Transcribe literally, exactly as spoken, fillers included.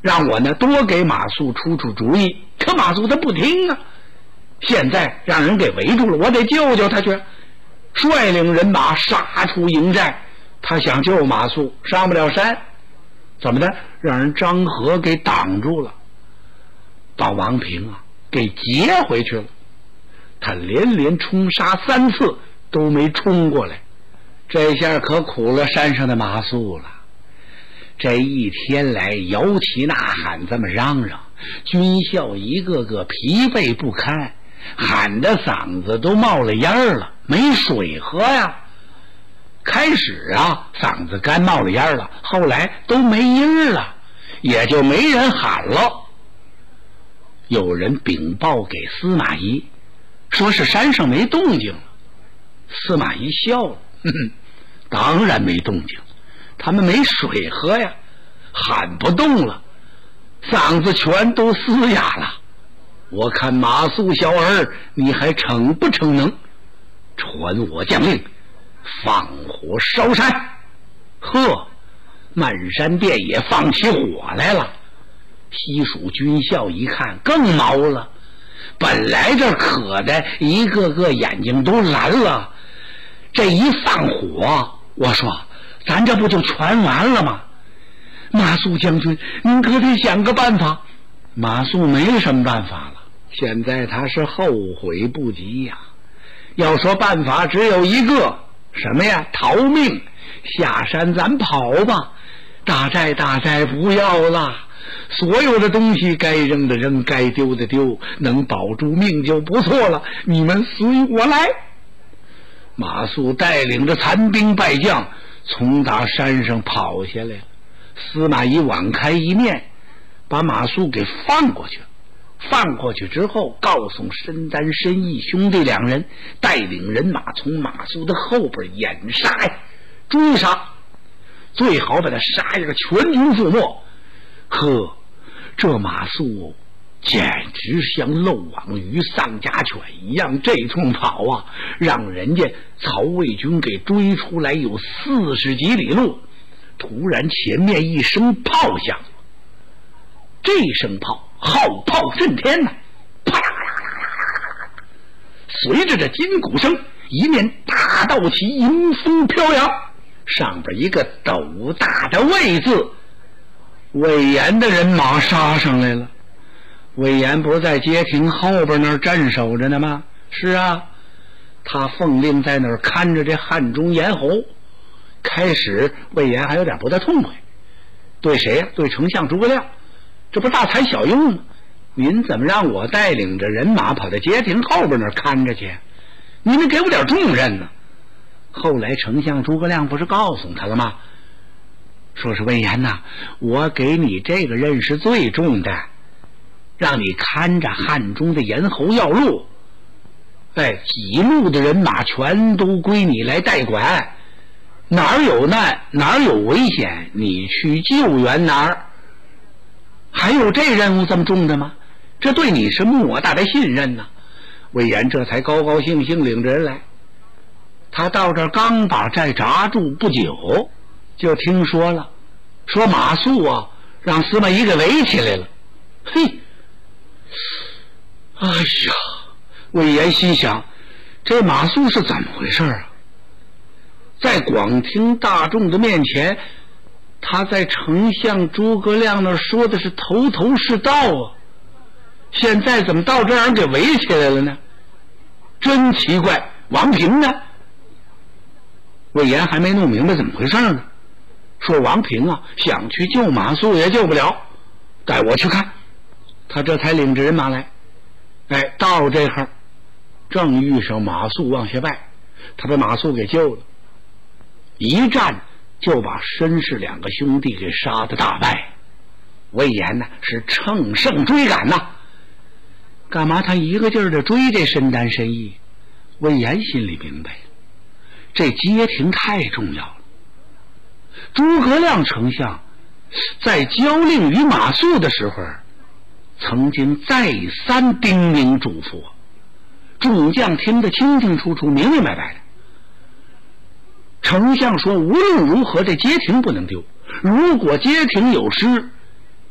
让我呢多给马谡出出主意。可马谡他不听啊，现在让人给围住了，我得救救他去。率领人马杀出营寨，他想救马谡，上不了山，怎么的？让人张合给挡住了，把王平啊给劫回去了。他连连冲杀三次都没冲过来，这下可苦了山上的马谡了。这一天来摇旗呐喊，这么嚷嚷，军校一个个疲惫不堪，喊的嗓子都冒了烟了，没水喝呀。开始啊嗓子干冒了烟了，后来都没音了，也就没人喊了。有人禀报给司马懿，说是山上没动静了。司马懿笑了，哼哼，当然没动静，他们没水喝呀，喊不动了，嗓子全都嘶哑了。我看马谡小儿，你还逞不逞能？传我将令，放火烧山。呵，漫山遍野放起火来了。西蜀军校一看更毛了，本来这渴的一个个眼睛都蓝了，这一放火，我说咱这不就全完了吗？马谡将军，您可得想个办法。马谡没什么办法了，现在他是后悔不及呀。要说办法只有一个，什么呀？逃命，下山咱跑吧。大寨大寨不要了，所有的东西该扔的扔，该丢的丢，能保住命就不错了，你们随我来。马谡带领着残兵败将从大山上跑下来了。司马懿网开一面，把马谡给放过去了。放过去之后，告诉申丹、申义兄弟两人带领人马从马谡的后边掩杀呀，追杀，最好把他杀一个全军覆没。呵，这马谡简直像漏网鱼丧家犬一样，这通跑啊，让人家曹魏军给追出来有四十几里路。突然前面一声炮响，这声炮号炮震天呐，啪啦啦啦啦啦！随着这金鼓声，一面大道旗迎风飘扬，上边一个斗大的魏字。魏延的人马杀上来了。魏延不是在街亭后边那儿镇守着呢吗？是啊，他奉令在那儿看着这汉中咽喉。开始魏延还有点不太痛快，对谁呀？对丞相诸葛亮，这不大材小用吗？您怎么让我带领着人马跑到街亭后边那儿看着去？你们给我点重任呢。后来丞相诸葛亮不是告诉他了吗？说是魏延呐，我给你这个任是最重的，让你看着汉中的咽喉要路，哎，几路的人马全都归你来代管，哪儿有难哪儿有危险你去救援哪儿。还有这任务这么重的吗？这对你是莫大的信任呢。魏延这才高高兴兴领着人来。他到这儿刚把寨扎住不久，就听说了，说马谡啊让司马懿给围起来了。嘿，哎呀，魏延心想，这马谡是怎么回事啊？在广听大众的面前，他在丞相诸葛亮那儿说的是头头是道啊，现在怎么到这儿给围起来了呢？真奇怪。王平呢？魏延还没弄明白怎么回事呢，说王平啊想去救马谡也救不了，带我去看。他这才领着人马来。哎，到这会儿正遇上马谡往下败，他把马谡给救了，一战就把申氏两个兄弟给杀得大败。魏延呢是乘胜追赶呐，干嘛他一个劲儿的追这申丹申义？魏延心里明白，这街亭太重要了。诸葛亮丞相在交令于马谡的时候，曾经再三叮咛嘱咐，众将听得清清楚楚明明白白的。丞相说无论如何这街亭不能丢，如果街亭有失，